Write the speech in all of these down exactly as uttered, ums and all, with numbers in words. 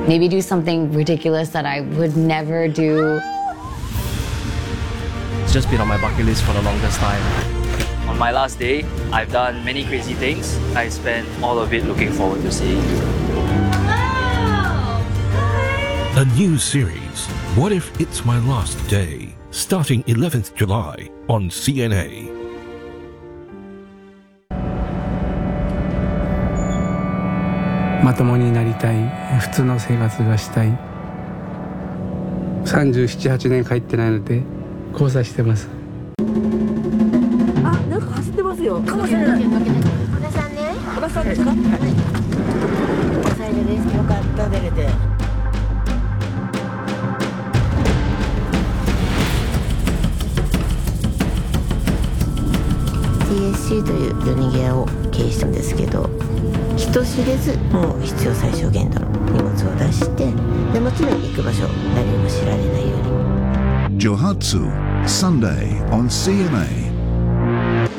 maybe do something ridiculous that I would never do. It's just been on my bucket list for the longest time. On my last day, I've done many crazy things. I spent all of it looking forward to seeing. A new series, What If It's My Last Day, starting eleventh July on C N A. まともになりたい、普通の生活がしたい。さんじゅうなな、はちねん帰ってないので交差してます。 あ、なんか走ってますよ。かもしれない。小田さんね。小田さんですか？はい。最初です。よかった出れて。ティーエスシー という夜逃げ屋を経営したんですけど、人知れずもう必要最小限度の荷物を出して、でも常に行く場所誰にも知られないように。 Johatsu, Sunday on C N A.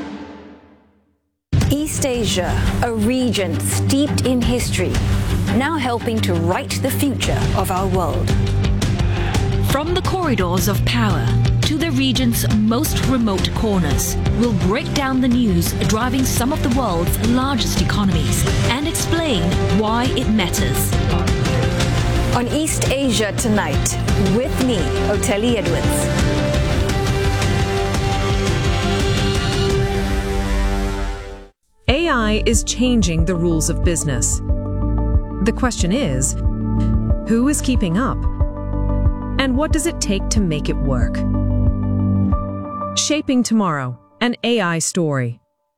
East Asia, a region steeped in history, now helping to write the future of our world. From the corridors of power to the region's most remote corners, we'll break down the news driving some of the world's largest economies and explain why it matters. On East Asia Tonight, with me, Oteli Edwards. A I is changing the rules of business. The question is, who is keeping up? And what does it take to make it work? Shaping Tomorrow, an A I story.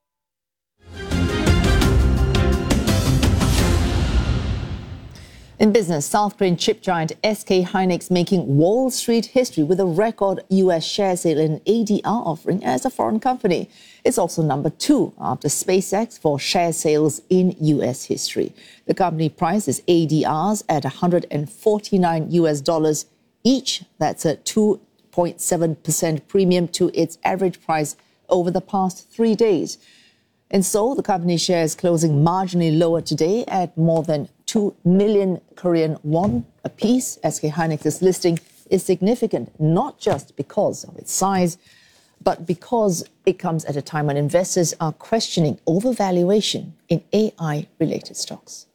In business, South Korean chip giant S K Hynix making Wall Street history with a record U S share sale and A D R offering as a foreign company. It's also number two after SpaceX for share sales in U S history. The company prices A D Rs at one hundred forty-nine U S dollars each. That's a two point seven percent premium to its average price over the past three days. In Seoul, the company shares closing marginally lower today at more than two million Korean won a piece. S K Hynix's listing is significant not just because of its size, but because it comes at a time when investors are questioning overvaluation in A I-related stocks.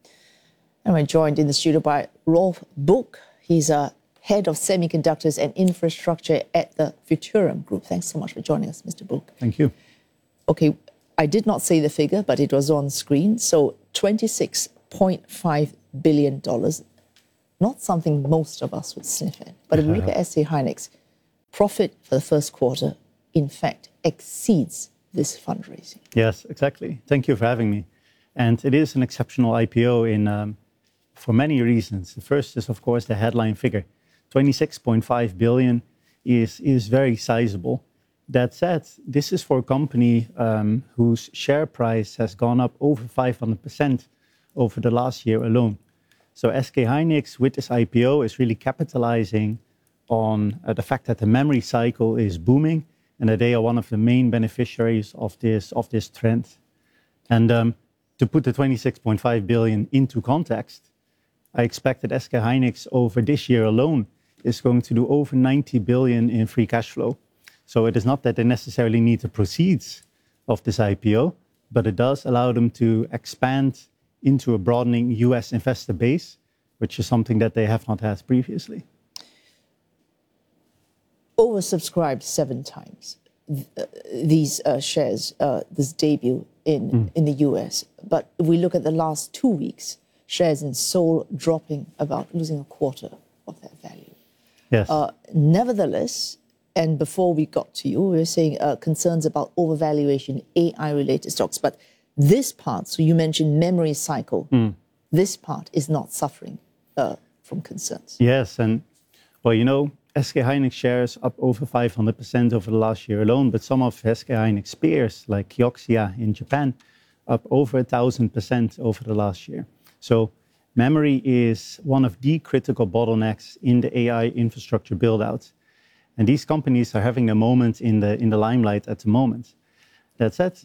And we're joined in the studio by Rolf Buch. He's a head of semiconductors and infrastructure at the Futurum Group. Thanks so much for joining us, Mister Buch. Thank you. Okay, I did not say the figure, but it was on screen. So twenty-six point five billion dollars, not something most of us would sniff at. But if we look at S K Hynix, profit for the first quarter, in fact, exceeds this fundraising. Yes, exactly. Thank you for having me. And it is an exceptional I P O in um, for many reasons. The first is, of course, the headline figure. twenty-six point five billion is, is very sizable. That said, this is for a company um, whose share price has gone up over five hundred percent over the last year alone. So S K Hynix, with this I P O, is really capitalizing on uh, the fact that the memory cycle is booming and that they are one of the main beneficiaries of this, of this trend. And um, to put the twenty-six point five billion into context, I expect that S K Hynix over this year alone is going to do over ninety billion in free cash flow. So it is not that they necessarily need the proceeds of this I P O, but it does allow them to expand into a broadening U S investor base, which is something that they have not had previously. Oversubscribed seven times, uh, these uh, shares, uh, this debut in, mm. in the U S. But if we look at the last two weeks, shares in Seoul dropping about, losing a quarter of their value. Yes. Uh, nevertheless, and before we got to you, we were saying uh, concerns about overvaluation, A I-related stocks. But this part, so you mentioned memory cycle, mm. this part is not suffering uh, from concerns. Yes, and well, you know, S K Hynix shares up over five hundred percent over the last year alone, but some of S K Hynix peers, like Kioxia in Japan, up over one thousand percent over the last year. So memory is one of the critical bottlenecks in the A I infrastructure build-out. And these companies are having a moment in the, in the limelight at the moment. That said,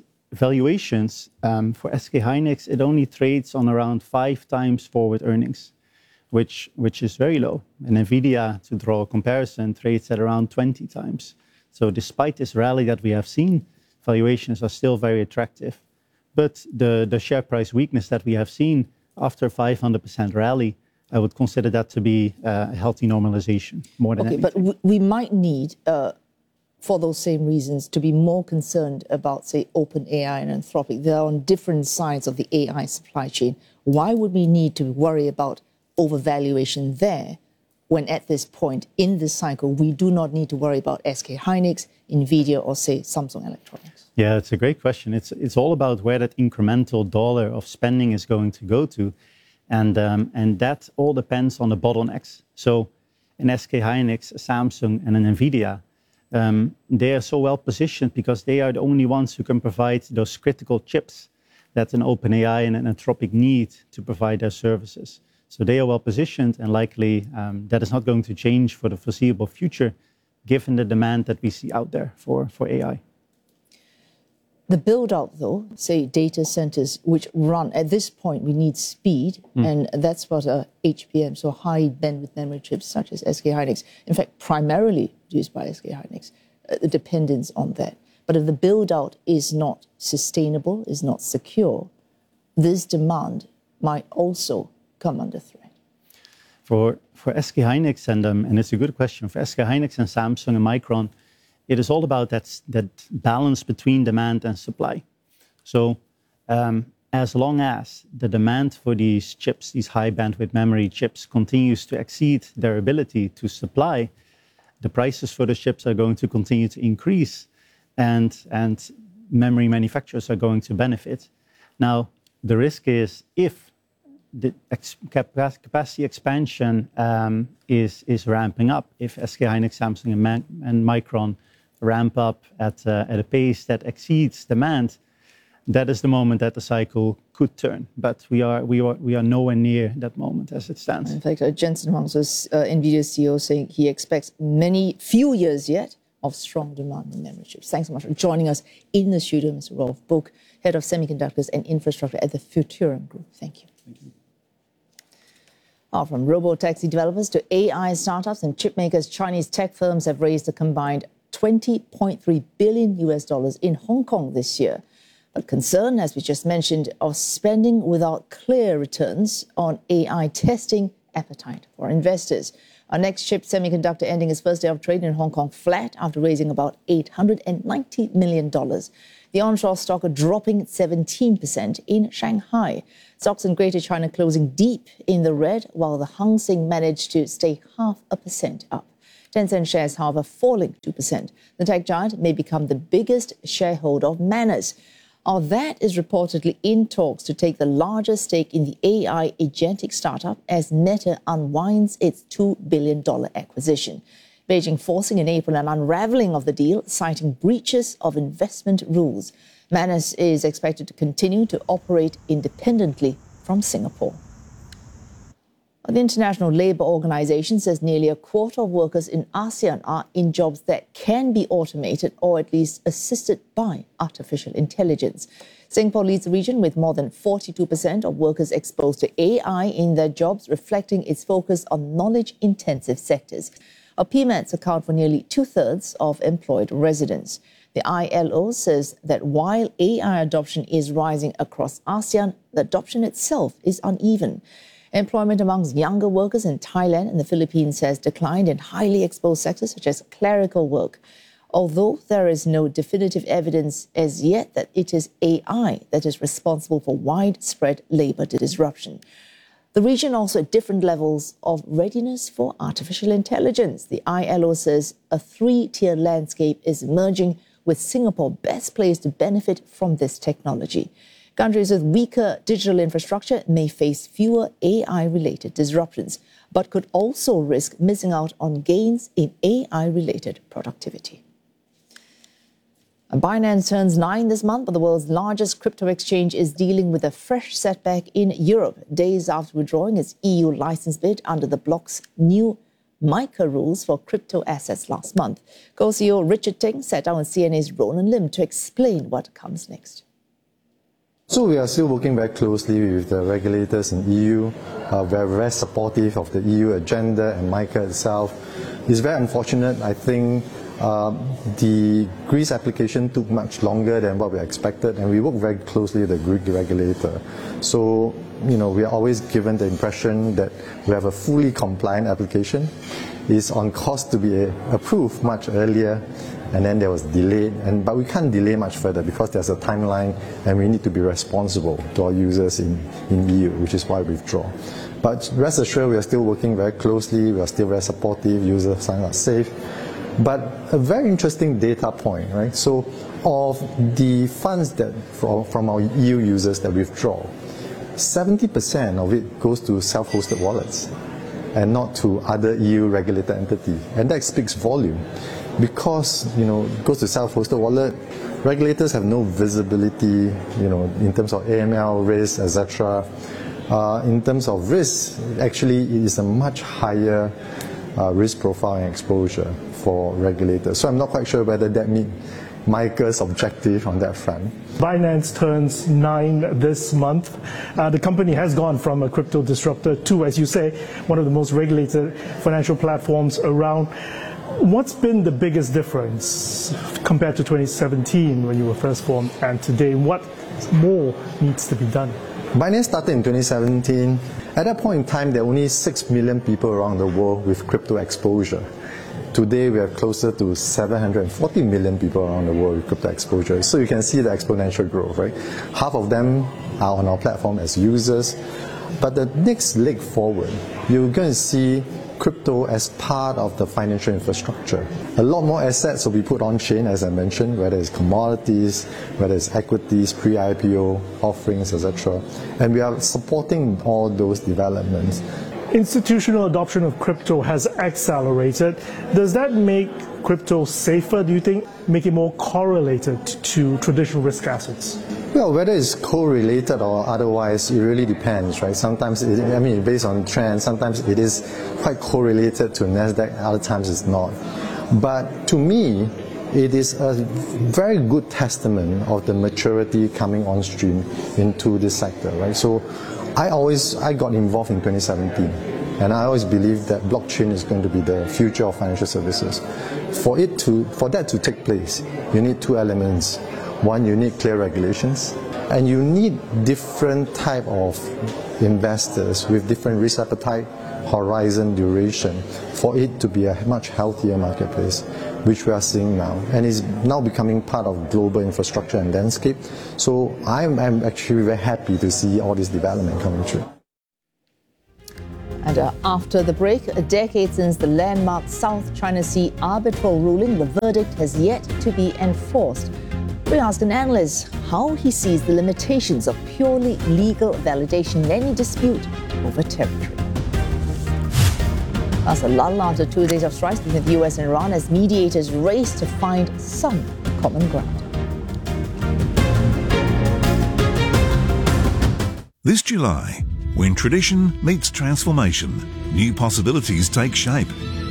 valuations um, for S K Hynix, it only trades on around five times forward earnings, which, which is very low. And NVIDIA, to draw a comparison, trades at around twenty times. So despite this rally that we have seen, valuations are still very attractive. But the, the share price weakness that we have seen after a five hundred percent rally, I would consider that to be a healthy normalization more than okay, anything. But we might need, uh, for those same reasons, to be more concerned about, say, OpenAI and Anthropic. They're on different sides of the A I supply chain. Why would we need to worry about overvaluation there when at this point in this cycle, we do not need to worry about S K Hynix, NVIDIA, or, say, Samsung Electronics? Yeah, it's a great question. It's, it's all about where that incremental dollar of spending is going to go to. And, um, and that all depends on the bottlenecks. So an S K Hynix, a Samsung, and an NVIDIA, um, they are so well positioned because they are the only ones who can provide those critical chips that an OpenAI and an Anthropic need to provide their services. So they are well positioned, and likely um, that is not going to change for the foreseeable future, given the demand that we see out there for, for A I. The build-out, though, say data centers which run, at this point, we need speed, mm. and that's what a H B M, so high bandwidth memory chips such as S K Hynix, in fact, primarily produced by S K Hynix, uh, the dependence on that. But if the build-out is not sustainable, is not secure, this demand might also come under threat. For, for S K Hynix, and, um, and it's a good question, for S K Hynix and Samsung and Micron, it is all about that, that balance between demand and supply. So um, as long as the demand for these chips, these high bandwidth memory chips, continues to exceed their ability to supply, the prices for the chips are going to continue to increase, and, and memory manufacturers are going to benefit. Now, the risk is if the ex capacity expansion um, is, is ramping up, if S K Hynix, Samsung, and, Man and Micron ramp up at, uh, at a pace that exceeds demand, that is the moment that the cycle could turn. But we are, we are, we are nowhere near that moment as it stands. In fact, uh, Jensen Huang, so, uh, NVIDIA C E O, saying he expects many, few years yet of strong demand in memory chips. Thanks so much for joining us in the studio, Mister Rolf Buch, Head of Semiconductors and Infrastructure at the Futurum Group. Thank you. Thank you. Oh, from robo-taxi developers to A I startups and chip makers, Chinese tech firms have raised a combined twenty point three billion U S dollars in Hong Kong this year. But concern, as we just mentioned, of spending without clear returns on A I testing appetite for investors. Our next chip semiconductor ending its first day of trade in Hong Kong flat after raising about eight hundred ninety million dollars. The onshore stock dropping seventeen percent in Shanghai. Stocks in Greater China closing deep in the red, while the Hang Seng managed to stay half a percent up. Tencent shares, however, falling two percent. The tech giant may become the biggest shareholder of Manners. All that is reportedly in talks to take the largest stake in the A I agentic startup as Meta unwinds its two billion dollars acquisition. Beijing forcing in April an unraveling of the deal, citing breaches of investment rules. Manners is expected to continue to operate independently from Singapore. The International Labour Organization says nearly a quarter of workers in ASEAN are in jobs that can be automated or at least assisted by artificial intelligence. Singapore leads the region with more than forty-two percent of workers exposed to A I in their jobs, reflecting its focus on knowledge-intensive sectors. Our P M A Ts account for nearly two-thirds of employed residents. The I L O says that while A I adoption is rising across ASEAN, the adoption itself is uneven. Employment amongst younger workers in Thailand and the Philippines has declined in highly exposed sectors such as clerical work, although there is no definitive evidence as yet that it is A I that is responsible for widespread labour disruption. The region also at different levels of readiness for artificial intelligence. The I L O says a three-tier landscape is emerging, with Singapore best placed to benefit from this technology. Countries with weaker digital infrastructure may face fewer A I-related disruptions, but could also risk missing out on gains in A I-related productivity. Binance turns nine this month, but the world's largest crypto exchange is dealing with a fresh setback in Europe, days after withdrawing its E U license bid under the bloc's new MiCA rules for crypto assets last month. Co-C E O Richard Ting sat down with C N A's Ronan Lim to explain what comes next. So we are still working very closely with the regulators in E U. Uh, we're very supportive of the E U agenda and MICA itself. It's very unfortunate, I think, uh, the Greece application took much longer than what we expected, and we work very closely with the Greek regulator. So, you know, we are always given the impression that we have a fully compliant application. It's on course to be approved much earlier, and then there was delayed, and but we can't delay much further because there's a timeline and we need to be responsible to our users in, in E U, which is why we withdraw. But rest assured, we are still working very closely, we are still very supportive, users are safe. But a very interesting data point, right? So of the funds that from, from our E U users that withdraw, seventy percent of it goes to self-hosted wallets and not to other E U regulated entities. And that speaks volume. Because, you know, it goes to self-hosted wallet, regulators have no visibility, you know, in terms of A M L risk, et cetera. Uh, in terms of risk, actually it is a much higher uh, risk profile and exposure for regulators. So I'm not quite sure whether that meets MICA's objective on that front. Binance turns nine this month. Uh, the company has gone from a crypto disruptor to, as you say, one of the most regulated financial platforms around. What's been the biggest difference compared to twenty seventeen when you were first formed and today? What more needs to be done? Binance started in twenty seventeen. At that point in time, there were only six million people around the world with crypto exposure. Today, we are closer to seven hundred forty million people around the world with crypto exposure. So you can see the exponential growth, right? Half of them are on our platform as users. But the next leg forward, you're going to see crypto as part of the financial infrastructure. A lot more assets will be put on chain, as I mentioned, whether it's commodities, whether it's equities, pre-I P O offerings, et cetera. And we are supporting all those developments. Institutional adoption of crypto has accelerated. Does that make crypto safer, do you think? Make it more correlated to traditional risk assets? Well, whether it's correlated or otherwise, it really depends, right? Sometimes, it, I mean, based on trends, sometimes it is quite correlated to NASDAQ, other times it's not. But to me, it is a very good testament of the maturity coming on stream into this sector, right? So I always, I got involved in twenty seventeen, and I always believe that blockchain is going to be the future of financial services. For it to, for that to take place, you need two elements. One, you need clear regulations, and you need different type of investors with different risk appetite, horizon, duration, for it to be a much healthier marketplace, which we are seeing now, and is now becoming part of global infrastructure and landscape. So I'm, I'm actually very happy to see all this development coming through. And uh, after the break, a decade since the landmark South China Sea arbitral ruling, the verdict has yet to be enforced. We asked an analyst how he sees the limitations of purely legal validation in any dispute over territory. That's a lull after two days of strikes between the U S and Iran as mediators race to find some common ground. This July, when tradition meets transformation, new possibilities take shape.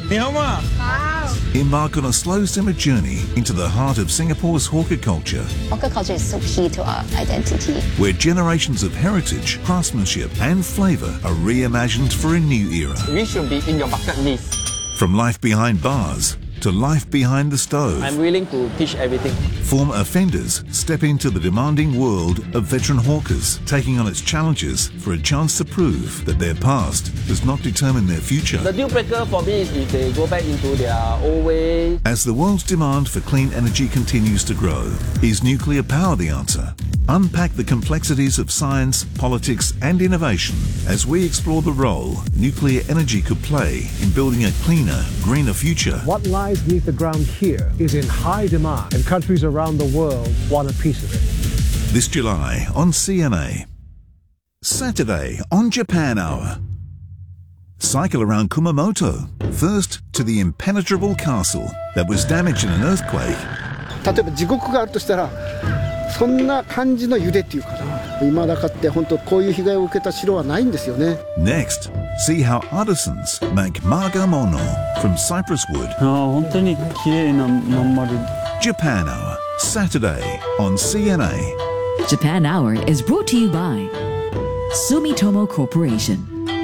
Embark on a slow simmer journey into the heart of Singapore's hawker culture. Hawker culture is so key to our identity. Where generations of heritage, craftsmanship and flavour are reimagined for a new era. We should be in your bucket list. From life behind bars to life behind the stove. I'm willing to teach everything. Former offenders step into the demanding world of veteran hawkers, taking on its challenges for a chance to prove that their past does not determine their future. The deal breaker for me is if they go back into their old way. As the world's demand for clean energy continues to grow, is nuclear power the answer? Unpack the complexities of science, politics and innovation as we explore the role nuclear energy could play in building a cleaner, greener future. What lies beneath the ground here is in high demand, and countries around the world want a piece of it. This July on C N A. Saturday on Japan Hour. Cycle around Kumamoto, first to the impenetrable castle that was damaged in an earthquake. 例えば地獄があるとしたら、そんな感じの揺れっていうかな。未だかって本当こういう被害を受けた城はないんですよね。 Next, see how artisans make margamono from cypress wood. ああ、本当に綺麗なまん丸。 Japan Hour, Saturday on C N A. Japan Hour is brought to you by Sumitomo Corporation.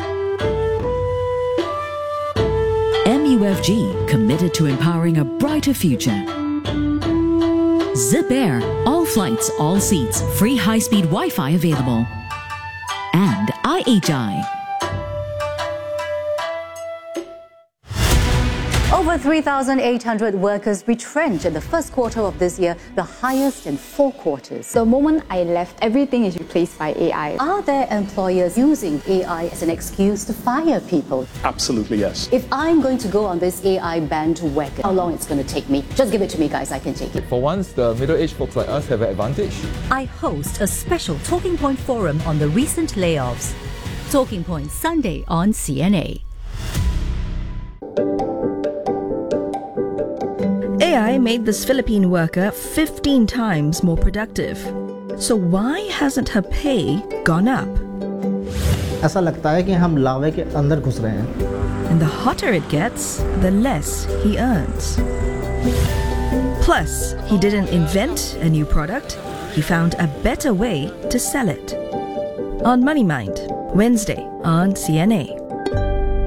M U F G, committed to empowering a brighter future. Zip Air, all flights, all seats, free high-speed Wi-Fi available. And I H I. Over three thousand eight hundred workers retrenched in the first quarter of this year, the highest in four quarters. The moment I left, everything is replaced by A I. Are there employers using A I as an excuse to fire people? Absolutely, yes. If I'm going to go on this A I bandwagon, how long it's going to take me? Just give it to me, guys, I can take it. For once, the middle-aged folks like us have an advantage. I host a special Talking Point forum on the recent layoffs. Talking Point Sunday on C N A. A I made this Philippine worker fifteen times more productive. So why hasn't her pay gone up? ऐसा लगता है कि हम लावे के अंदर घुस रहे हैं. And the hotter it gets, the less he earns. Plus, he didn't invent a new product, he found a better way to sell it. On Money Mind, Wednesday on C N A.